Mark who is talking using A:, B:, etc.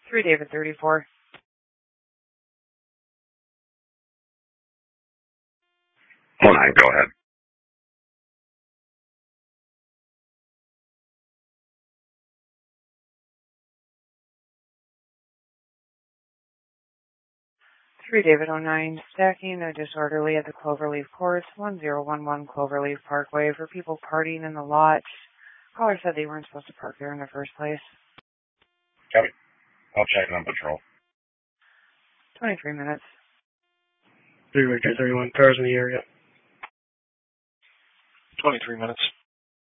A: 3 David 34.
B: Oh, 9, go ahead.
A: Three David 09, stacking a disorderly at the Cloverleaf Courts, 1011 Cloverleaf Parkway for people partying in the lot. Caller said they weren't supposed to park there in the first place.
B: Copy. I'll check on patrol.
A: 23 minutes.
C: 3 Victor 31, cars in the area.
D: 23 minutes.